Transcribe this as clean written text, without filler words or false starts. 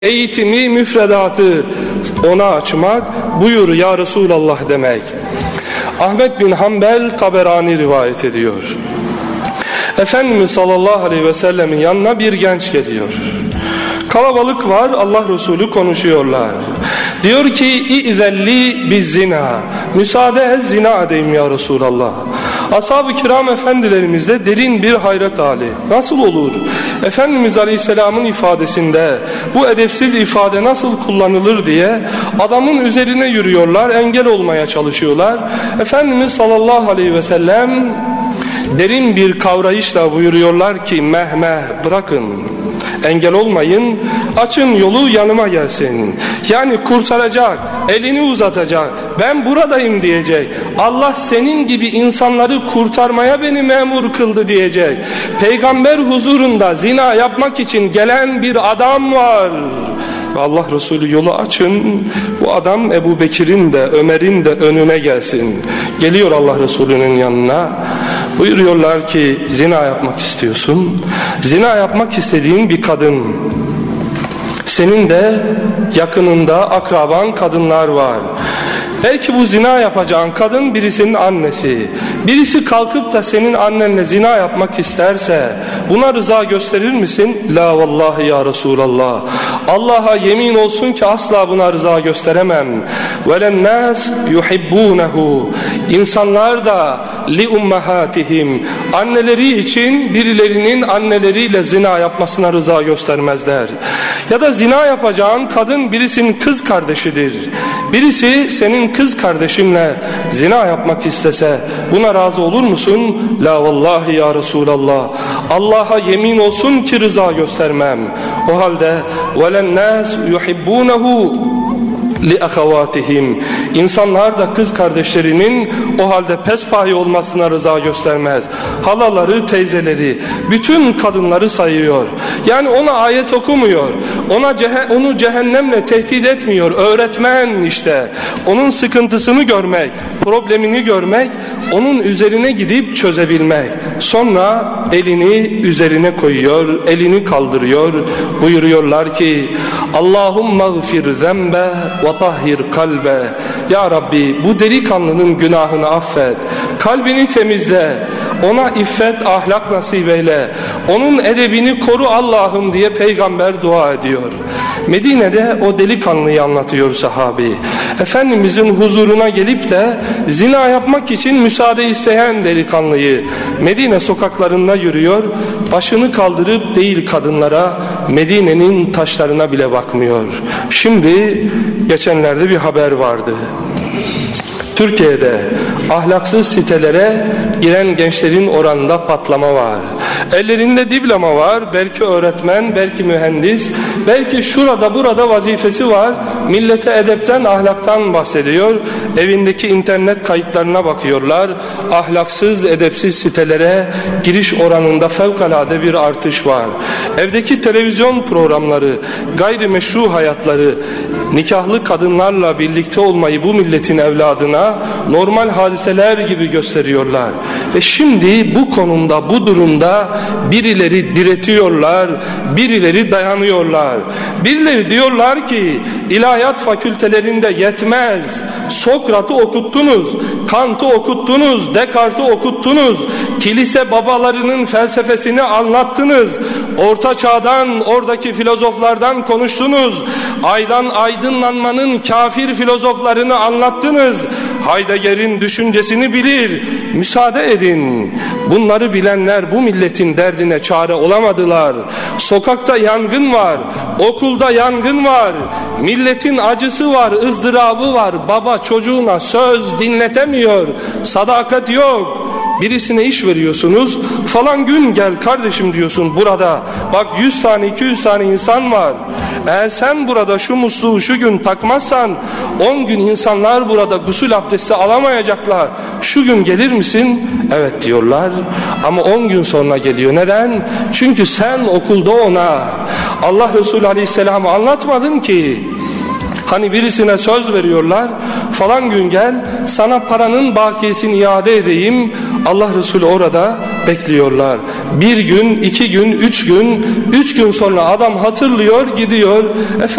eğitimi, müfredatı ona açmak, buyur ya Resulallah demek. Ahmet bin Hanbel Taberani rivayet ediyor. Efendimiz sallallahu aleyhi ve sellemin yanına bir genç geliyor. Kalabalık var, Allah Resulü konuşuyorlar. Diyor ki İ'zelli biz zina, müsaade et zina edeyim ya Resulallah. Ashab-ı kiram efendilerimizde derin bir hayret hali. Nasıl olur? Efendimiz Aleyhisselam'ın ifadesinde bu edepsiz ifade nasıl kullanılır diye adamın üzerine yürüyorlar, engel olmaya çalışıyorlar. Efendimiz sallallahu aleyhi ve sellem derin bir kavrayışla buyuruyorlar ki mehmeh, bırakın, engel olmayın, açın yolu, yanıma gelsin. Yani kurtaracak, elini uzatacak, ben buradayım diyecek. Allah senin gibi insanları kurtarmaya beni memur kıldı diyecek. Peygamber huzurunda zina yapmak için gelen bir adam var. Ve Allah Resulü yolu açın, bu adam Ebu Bekir'in de Ömer'in de önüne gelsin. Geliyor Allah Resulü'nün yanına. Buyuruyorlar ki zina yapmak istiyorsun. Zina yapmak istediğin bir kadın. Senin de yakınında akraban kadınlar var. Belki bu zina yapacağın kadın birisinin annesi. Birisi kalkıp da senin annenle zina yapmak isterse buna rıza gösterir misin? La vallahi ya Resulallah. Allah'a yemin olsun ki asla buna rıza gösteremem. Velen nas yuhibbunehu. İnsanlar da li ummahatihim. Anneleri için birilerinin anneleriyle zina yapmasına rıza göstermezler. Ya da zina yapacağın kadın birisinin kız kardeşidir. Birisi senin kız kardeşinle zina yapmak istese buna razı olur musun? La vallahi ya Resulallah. Allah'a yemin olsun ki rıza göstermem. O halde velen nas yuhibbunehu li ahavatihim. İnsanlar da kız kardeşlerinin o halde pespahi olmasına rıza göstermez. Halaları, teyzeleri, bütün kadınları sayıyor. Yani ona ayet okumuyor. Onu cehennemle tehdit etmiyor. Öğretmen işte. Onun sıkıntısını görmek, problemini görmek, onun üzerine gidip çözebilmek. Sonra elini üzerine koyuyor, elini kaldırıyor. Buyuruyorlar ki Allahümme gfir zembe ve tahhir kalbe. Ya Rabbi bu delikanlının günahını affet, kalbini temizle, ona iffet, ahlak nasip eyle, onun edebini koru Allah'ım diye peygamber dua ediyor. Medine'de o delikanlıyı anlatıyor sahabi. Efendimizin huzuruna gelip de zina yapmak için müsaade isteyen delikanlıyı. Medine sokaklarında yürüyor, başını kaldırıp değil kadınlara, Medine'nin taşlarına bile bakmıyor. Şimdi geçenlerde bir haber vardı. Türkiye'de ahlaksız sitelere giren gençlerin oranında patlama var. Ellerinde diploma var, belki öğretmen, belki mühendis, belki şurada burada vazifesi var. Millete edepten, ahlaktan bahsediyor. Evindeki internet kayıtlarına bakıyorlar. Ahlaksız, edepsiz sitelere giriş oranında fevkalade bir artış var. Evdeki televizyon programları, gayrimeşru hayatları, nikahlı kadınlarla birlikte olmayı bu milletin evladına normal hadiseler gibi gösteriyorlar. Ve şimdi bu konumda, bu durumda birileri diretiyorlar, birileri dayanıyorlar. Birileri diyorlar ki ilahiyat fakültelerinde yetmez. Sokrat'ı okuttunuz, Kant'ı okuttunuz, Descartes'i okuttunuz, kilise babalarının felsefesini anlattınız, Orta Çağ'dan, oradaki filozoflardan konuştunuz, aydan aydınlanmanın kafir filozoflarını anlattınız, Heidegger'in düşüncesini bilir, müsaade edin. Bunları bilenler bu milletin derdine çare olamadılar. Sokakta yangın var, okulda yangın var, milletin acısı var, ızdırabı var. Baba çocuğuna söz dinletemiyor, sadakat yok. Birisine iş veriyorsunuz, falan gün gel kardeşim diyorsun burada. Bak 100 tane 200 tane insan var. Eğer sen burada şu musluğu şu gün takmazsan 10 gün insanlar burada gusül abdesti alamayacaklar. Şu gün gelir misin? Evet diyorlar ama 10 gün sonra geliyor. Neden? Çünkü sen okulda ona Allah Resulü Aleyhisselam'ı anlatmadın ki. Hani birisine söz veriyorlar, falan gün gel sana paranın bakiyesini iade edeyim. Allah Resulü orada bekliyorlar. Bir gün, 2 gün, 3 gün, 3 gün sonra adam hatırlıyor, gidiyor.